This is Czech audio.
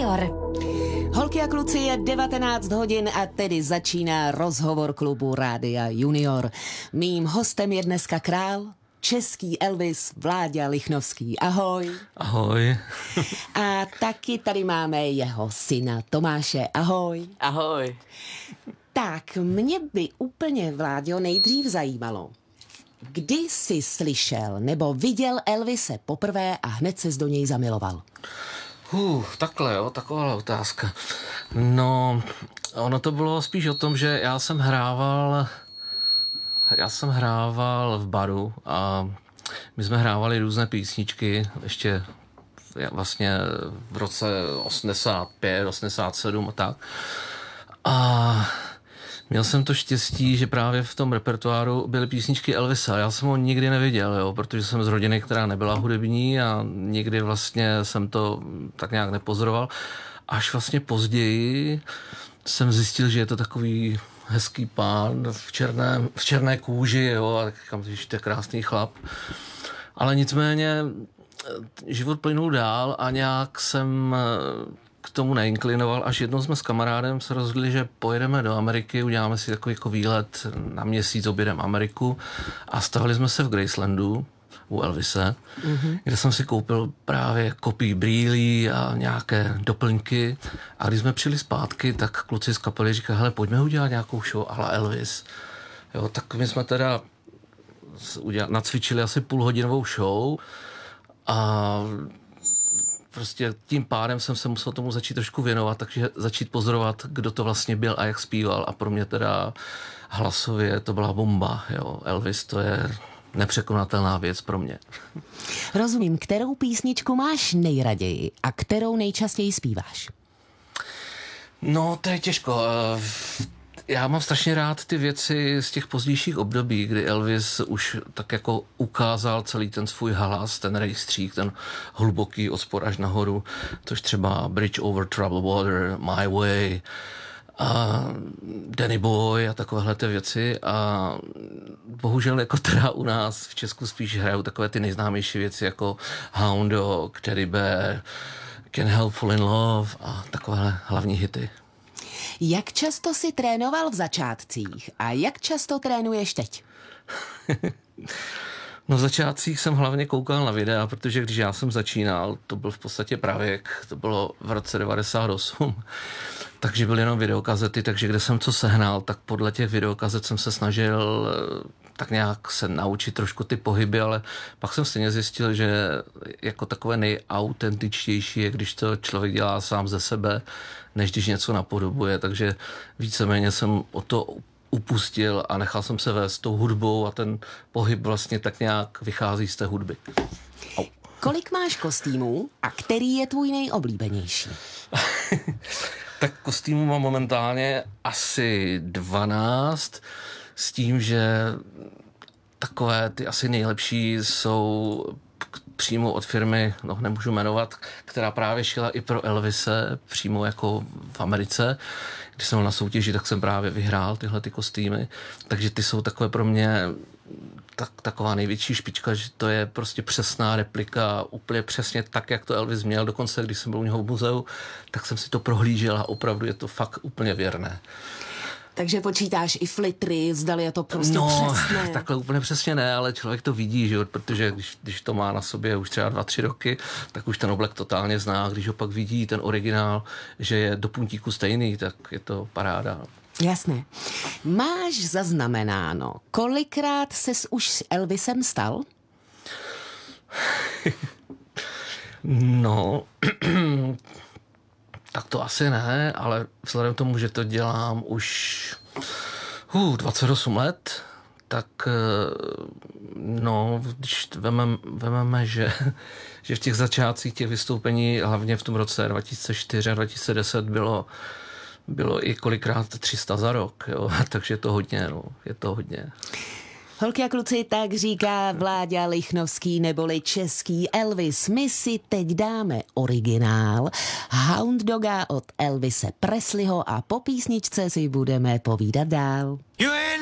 Junior. Holky a kluci, je 19 hodin a tedy začíná rozhovor klubu Rádia Junior. Mým hostem je dneska král, český Elvis Vláďa Lichnovský. Ahoj. Ahoj. A taky tady máme jeho syna Tomáše. Ahoj. Ahoj. Tak, mě by úplně, Vláďo, nejdřív zajímalo, kdy jsi slyšel nebo viděl Elvise poprvé a hned ses do něj zamiloval? Takhle, jo, taková otázka. No, ono to bylo spíš o tom, že já jsem hrával v baru a my jsme hrávali různé písničky, ještě vlastně v roce 85, 87 a tak. A měl jsem to štěstí, že právě v tom repertoáru byly písničky Elvisa. Já jsem ho nikdy neviděl, jo, protože jsem z rodiny, která nebyla hudební a nikdy vlastně jsem to tak nějak nepozoroval. Až vlastně později jsem zjistil, že je to takový hezký pán v černé kůži, jo, a říkám, že to je krásný chlap. Ale nicméně život plynul dál a nějak jsem k tomu neinklinoval, až jednou jsme s kamarádem se rozhodli, že pojedeme do Ameriky, uděláme si takový jako výlet na měsíc, objedeme Ameriku a stavili jsme se v Gracelandu u Elvise, kde jsem si koupil právě kopii brýlí a nějaké doplňky a když jsme přijeli zpátky, tak kluci z kapely říkali, hele, pojďme udělat nějakou show a la Elvis. Jo, tak my jsme teda nacvičili asi půlhodinovou show a prostě tím pádem jsem se musel tomu začít trošku věnovat, takže začít pozorovat, kdo to vlastně byl a jak zpíval a pro mě teda hlasově to byla bomba, jo. Elvis to je nepřekonatelná věc pro mě. Rozumím, kterou písničku máš nejraději a kterou nejčastěji zpíváš? No, to je těžko. Já mám strašně rád ty věci z těch pozdějších období, kdy Elvis už tak jako ukázal celý ten svůj hlas, ten rejstřík, ten hluboký odspod až nahoru, což třeba Bridge over Troubled Water, My Way, a Danny Boy a takovéhle ty věci a bohužel jako teda u nás v Česku spíš hrajou takové ty nejznámější věci jako Hound Dog, Teddy Bear, Can't Help Fall in Love a takovéhle hlavní hity. Jak často jsi trénoval v začátcích a jak často trénuješ teď? No v začátcích jsem hlavně koukal na videa, protože když já jsem začínal, to byl v podstatě pravěk, to bylo v roce 98, takže byly jenom videokazety, takže kde jsem co sehnal, tak podle těch videokazet jsem se snažil tak nějak se naučit trošku ty pohyby, ale pak jsem stejně zjistil, že jako takové nejautentičtější je, když to člověk dělá sám ze sebe, než když něco napodobuje, takže víceméně jsem o to upustil a nechal jsem se vést tou hudbou a ten pohyb vlastně tak nějak vychází z té hudby. Au. Kolik máš kostýmů a který je tvůj nejoblíbenější? Tak kostýmů mám momentálně asi 12, s tím, že takové ty asi nejlepší jsou přímo od firmy, no nemůžu jmenovat, která právě šila i pro Elvise, přímo jako v Americe. Když jsem byl na soutěži, tak jsem právě vyhrál tyhle ty kostýmy, takže ty jsou takové pro mě taková největší špička, že to je prostě přesná replika, úplně přesně tak, jak to Elvis měl. Dokonce, když jsem byl u něho v muzeu, tak jsem si to prohlížel a opravdu je to fakt úplně věrné. Takže počítáš i flitry, zdali je to prostě přesné. Takhle úplně přesně ne, ale člověk to vidí, že jo? Protože když to má na sobě už třeba 2-3 roky, tak už ten oblek totálně zná. Když ho pak vidí ten originál, že je do puntíku stejný, tak je to paráda. Jasné. Máš zaznamenáno, kolikrát ses už s Elvisem stal? No, tak to asi ne, ale vzhledem k tomu, že to dělám už 28 let, tak no, když vememe, že v těch začátcích těch vystoupení, hlavně v tom roce 2004 a 2010 bylo i kolikrát 300 za rok, jo? Takže je to hodně, no, je to hodně. Holky a kluci, tak říká Vláďa Lichnovský neboli český Elvis. My si teď dáme originál Hound Doga od Elvise Presleyho a po písničce si budeme povídat dál.